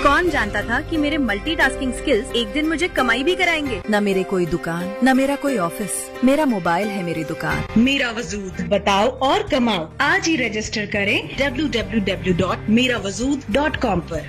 कौन जानता था कि मेरे मल्टीटास्किंग स्किल्स एक दिन मुझे कमाई भी कराएंगे। न मेरे कोई दुकान, न मेरा कोई ऑफिस, मेरा मोबाइल है मेरी दुकान। मेरा वजूद, बताओ और कमाओ। आज ही रजिस्टर करें www.merawazud.com पर।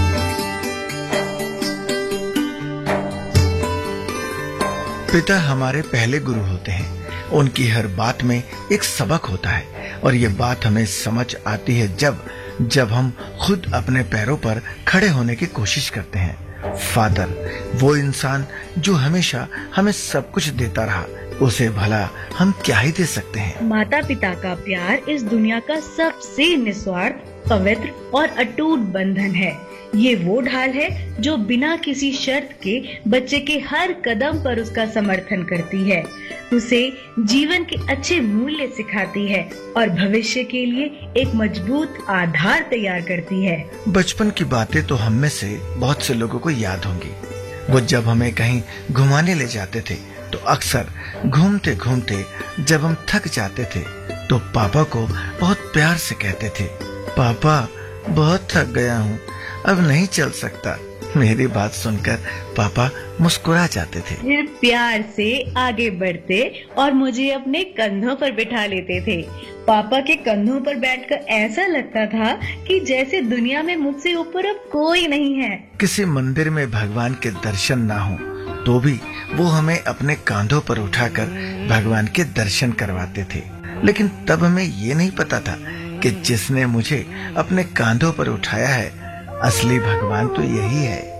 पिता हमारे पहले गुरु होते हैं। उनकी हर बात में एक सबक होता है और ये बात हमें समझ आती है जब हम खुद अपने पैरों पर खड़े होने की कोशिश करते हैं। फादर, वो इंसान जो हमेशा हमें सब कुछ देता रहा, उसे भला हम क्या ही दे सकते हैं। माता पिता का प्यार इस दुनिया का सबसे निस्वार्थ, पवित्र और अटूट बंधन है। ये वो ढाल है जो बिना किसी शर्त के बच्चे के हर कदम पर उसका समर्थन करती है, उसे जीवन के अच्छे मूल्य सिखाती है और भविष्य के लिए एक मजबूत आधार तैयार करती है। बचपन की बातें तो हम में से बहुत से लोगों को याद होंगी। वो जब हमें कहीं घुमाने ले जाते थे तो अक्सर घूमते घूमते जब हम थक जाते थे तो पापा को बहुत प्यार से कहते थे, पापा बहुत थक गया हूँ, अब नहीं चल सकता। मेरी बात सुनकर पापा मुस्कुरा जाते थे, फिर प्यार से आगे बढ़ते और मुझे अपने कंधों पर बिठा लेते थे। पापा के कंधों पर बैठकर ऐसा लगता था कि जैसे दुनिया में मुझसे ऊपर अब कोई नहीं है। किसी मंदिर में भगवान के दर्शन ना हो तो भी वो हमें अपने कांधों पर उठाकर भगवान के दर्शन करवाते थे। लेकिन तब हमें ये नहीं पता था कि जिसने मुझे अपने कांधों पर उठाया है, असली भगवान तो यही है।